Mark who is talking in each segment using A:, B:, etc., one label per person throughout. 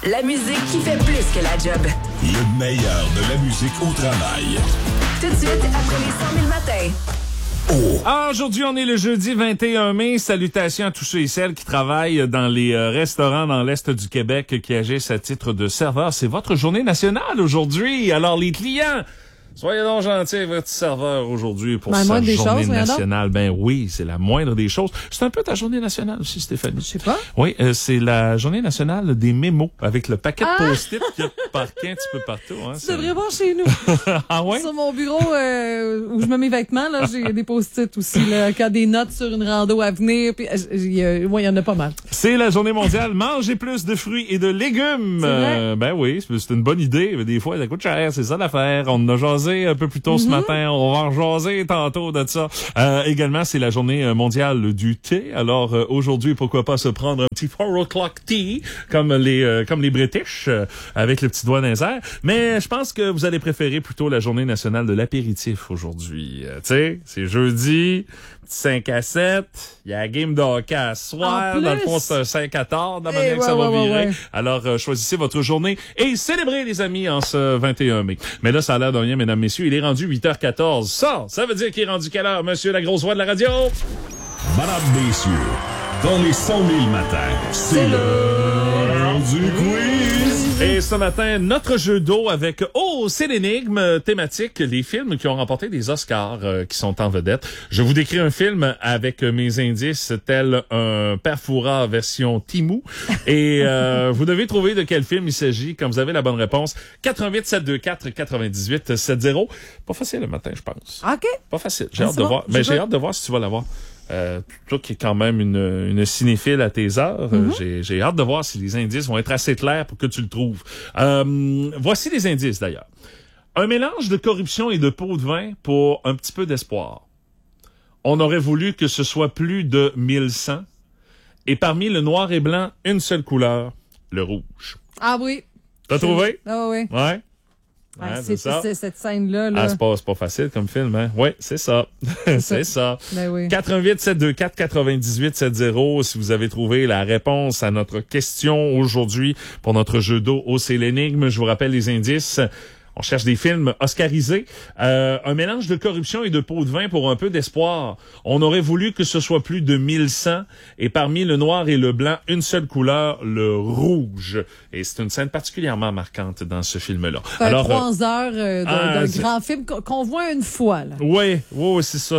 A: La musique qui fait plus que la job.
B: Le meilleur de la musique au travail.
A: Tout de suite, après les 100 000 matins.
C: Aujourd'hui, on est le jeudi 21 mai. Salutations à tous ceux et celles qui travaillent dans les restaurants dans l'Est du Québec qui agissent à titre de serveur. C'est votre journée nationale aujourd'hui. Alors, les clients, soyez donc gentils avec votre serveur aujourd'hui pour sa journée nationale. Ben oui, c'est la moindre des choses. C'est un peu ta journée nationale aussi, Stéphanie.
D: Je sais pas.
C: Oui, c'est la journée nationale des mémos avec le paquet de post-it qu'il y a parqué un petit peu partout. Hein,
D: tu devrais voir chez nous.
C: Ah ouais?
D: Sur mon bureau où je mets mes vêtements, là, j'ai des post-it aussi, là, quand des notes sur une rando à venir. Puis il y en a pas mal.
C: C'est la journée mondiale. Mangez plus de fruits et de légumes. Ben oui, c'est une bonne idée. Mais des fois, ça coûte cher. C'est ça l'affaire. On en a jasé un peu plus tôt ce matin. On va en jaser tantôt de ça. Également, c'est la journée mondiale du thé. Alors, aujourd'hui, pourquoi pas se prendre un petit 4 o'clock tea, comme les British, avec le petit doigt dans les airs. Mais je pense que vous allez préférer plutôt la journée nationale de l'apéritif aujourd'hui. Tu sais, c'est jeudi, 5 à 7. Il y a la game de hockey à soir. Dans le fond, c'est un 5 à tard, de la manière que ça va virer. Alors, choisissez votre journée et célébrez, les amis, en ce 21 mai. Mais là, ça a l'air de rien, mesdames, messieurs. Il est rendu 8h14. Ça veut dire qu'il est rendu quelle heure, monsieur la grosse voix de la radio?
B: Madame, messieurs, dans les 100 000 matins, c'est l'heure du quiz.
C: Et ce matin, notre jeu d'eau avec c'est l'énigme thématique, les films qui ont remporté des Oscars qui sont en vedette. Je vous décris un film avec mes indices tel un Père Fouras version Timou. Et vous devez trouver de quel film il s'agit. Quand vous avez la bonne réponse, 88 724 98 70. Pas facile le matin, je pense.
D: OK.
C: Pas facile. J'ai hâte de voir. Mais j'ai hâte de voir si tu vas l'avoir. Toi qui es quand même une cinéphile à tes heures, j'ai hâte de voir si les indices vont être assez clairs pour que tu le trouves. Voici les indices d'ailleurs. Un mélange de corruption et de pot de vin pour un petit peu d'espoir. On aurait voulu que ce soit plus de 1100. Et parmi le noir et blanc, une seule couleur, le rouge.
D: Ah oui.
C: T'as trouvé?
D: Ah oui.
C: Ouais.
D: C'est ça. Cette scène-là. Là.
C: Ah, c'est pas facile comme film, hein? Oui, c'est ça. C'est ça.
D: Ben oui.
C: 88 724 98 70 si vous avez trouvé la réponse à notre question aujourd'hui pour notre jeu d'eau C'est l'énigme. Je vous rappelle les indices. On cherche des films oscarisés. Un mélange de corruption et de pot de vin pour un peu d'espoir. On aurait voulu que ce soit plus de 1100. Et parmi le noir et le blanc, une seule couleur, le rouge. Et c'est une scène particulièrement marquante dans ce film-là.
D: Alors 3 heures d'un grand film qu'on voit une fois. Là.
C: Oui, c'est ça.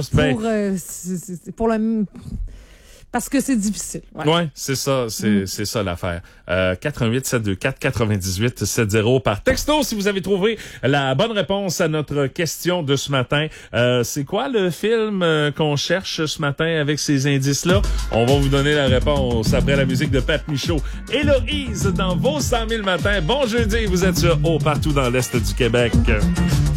D: Pour le... Parce que c'est difficile.
C: Ouais, c'est ça, c'est ça l'affaire. 88 724 98 70 par texto si vous avez trouvé la bonne réponse à notre question de ce matin. C'est quoi le film qu'on cherche ce matin avec ces indices-là? On va vous donner la réponse après la musique de Pat Michaud. Héloïse dans vos 100 000 matins. Bon jeudi, vous êtes sur partout dans l'Est du Québec.